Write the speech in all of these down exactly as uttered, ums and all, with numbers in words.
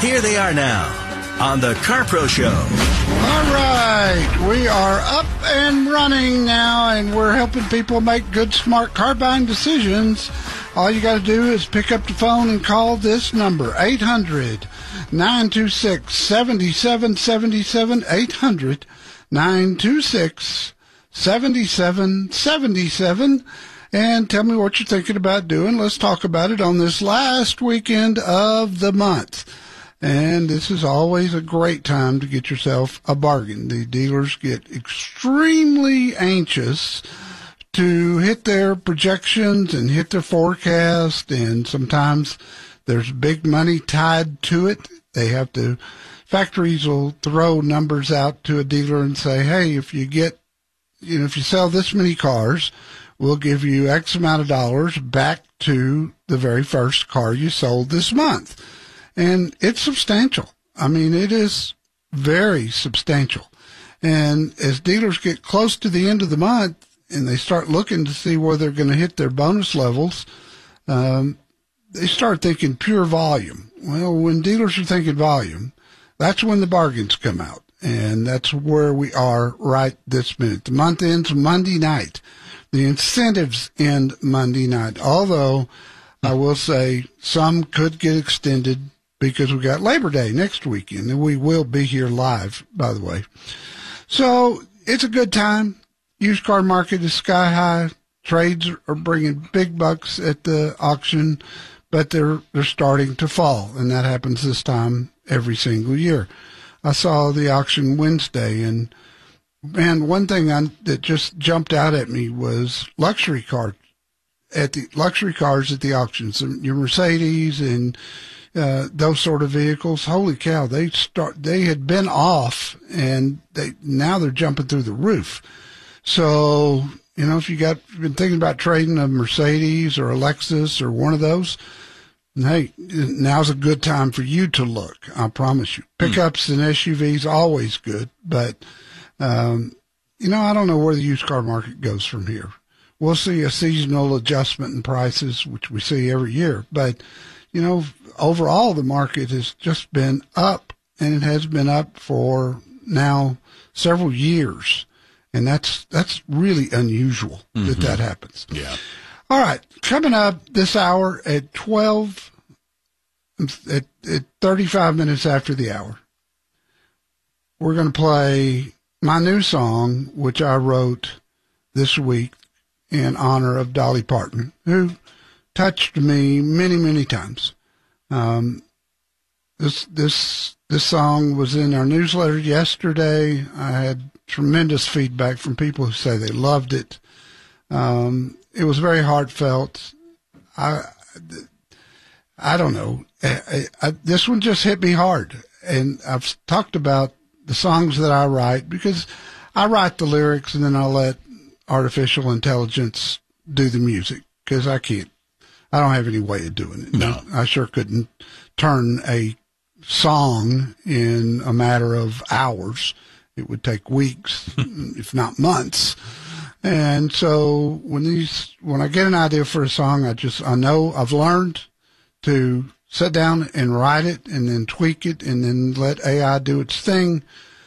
Here they are now on the CarPro Show. All right, we are up and running now, and we're helping people make good, smart car buying decisions. All you got to do is pick up the phone and call this number, eight hundred, nine two six, seven seven seven seven, eight hundred, nine two six, seven seven seven seven, and tell me what you're thinking about doing. Let's talk about it on this last weekend of the month. And this is always a great time to get yourself a bargain. The dealers get extremely anxious to hit their projections and hit their forecast, and sometimes there's big money tied to it. They have to, factories will throw numbers out to a dealer and say, hey, if you get, you know, if you sell this many cars, we'll give you X amount of dollars back to the very first car you sold this month. And it's substantial. I mean, it is very substantial. And as dealers get close to the end of the month and they start looking to see where they're going to hit their bonus levels, um, they start thinking pure volume. Well, when dealers are thinking volume, that's when the bargains come out. And that's where we are right this minute. The month ends Monday night. The incentives end Monday night. Although I will say some could get extended because we got Labor Day next weekend, and we will be here live, by the way. So it's a good time. Used car market is sky high. Trades are bringing big bucks at the auction, but they're they're starting to fall, and that happens this time every single year. I saw the auction Wednesday, and man, one thing I, that just jumped out at me was luxury car at the luxury cars at the auctions. Your Mercedes and Uh, those sort of vehicles, holy cow, they start, they had been off and they, now they're jumping through the roof. So, you know, if you got, been thinking about trading a Mercedes or a Lexus or one of those, hey, now's a good time for you to look. I promise you. Pickups mm. and S U Vs, always good. But, um, you know, I don't know where the used car market goes from here. We'll see a seasonal adjustment in prices, which we see every year. But, you know, overall, the market has just been up, and it has been up for now several years. And that's, that's really unusual mm-hmm. that that happens. Yeah. All right. Coming up this hour at twelve, at, at thirty-five minutes after the hour, we're going to play my new song, which I wrote this week in honor of Dolly Parton, who touched me many, many times. Um, this, this, this song was in our newsletter yesterday. I had tremendous feedback from people who say they loved it. Um, it was very heartfelt. I, I don't know. I, I, this one just hit me hard. And I've talked about the songs that I write because I write the lyrics and then I let artificial intelligence do the music because I can't. I don't have any way of doing it. No. I sure couldn't turn a song in a matter of hours. It would take weeks, if not months. And so when these, when I get an idea for a song, I just, I know I've learned to sit down and write it and then tweak it and then let A I do its thing.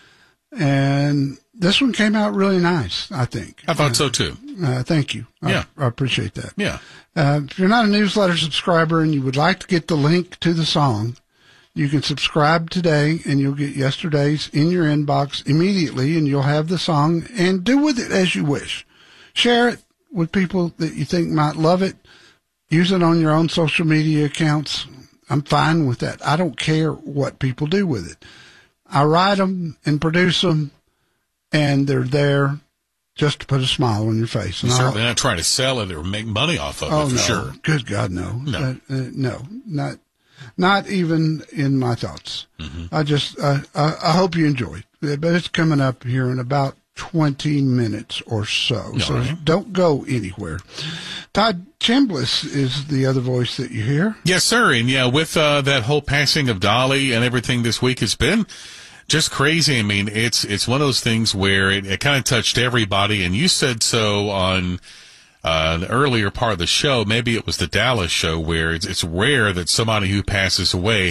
And this one came out really nice, I think. I thought uh, so too. Uh, thank you. Yeah. I, I appreciate that. Yeah. Uh, if you're not a newsletter subscriber and you would like to get the link to the song, you can subscribe today and you'll get yesterday's in your inbox immediately, and you'll have the song and do with it as you wish. Share it with people that you think might love it. Use it on your own social media accounts. I'm fine with that. I don't care what people do with it. I write them and produce them, and they're there just to put a smile on your face. And You're certainly not trying to sell it or make money off of oh, it, for no. sure. Good God, no. No. Uh, uh, no, not not even in my thoughts. Mm-hmm. I just, uh, I, I hope you enjoy it. But it's coming up here in about twenty minutes or so. No, so right. Don't go anywhere. Todd Chambliss is the other voice that you hear. Yes, sir. And yeah, with uh, that whole passing of Dolly and everything this week, it's been just crazy. I mean, it's it's one of those things where it, it kind of touched everybody. And you said so on uh, the earlier part of the show. Maybe it was the Dallas show, where it's, it's rare that somebody who passes away